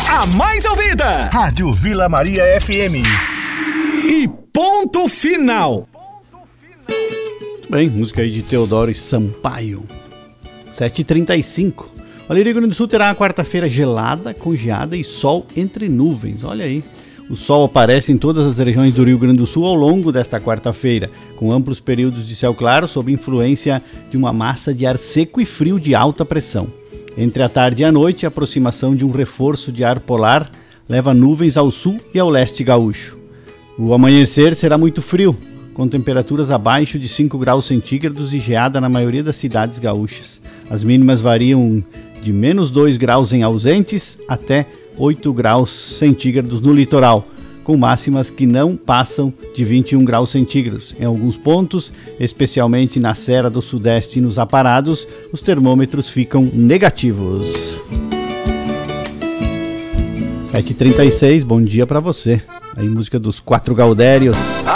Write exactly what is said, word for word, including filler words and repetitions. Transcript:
a mais ouvida. Rádio Vila Maria F M. E ponto final. Muito bem, música aí de Teodoro e Sampaio. sete e trinta e cinco. Olha, o Rio Grande do Sul terá uma quarta-feira gelada, com geada e sol entre nuvens. Olha aí. O sol aparece em todas as regiões do Rio Grande do Sul ao longo desta quarta-feira, com amplos períodos de céu claro sob influência de uma massa de ar seco e frio de alta pressão. Entre a tarde e a noite, a aproximação de um reforço de ar polar leva nuvens ao sul e ao leste gaúcho. O amanhecer será muito frio, com temperaturas abaixo de cinco graus centígrados e geada na maioria das cidades gaúchas. As mínimas variam de menos dois graus em Ausentes até oito graus centígrados no litoral, com máximas que não passam de vinte e um graus centígrados. Em alguns pontos, especialmente na Serra do Sudeste e nos Aparados, os termômetros ficam negativos. sete e trinta e seis, bom dia pra você. Aí música dos Quatro Gaudérios.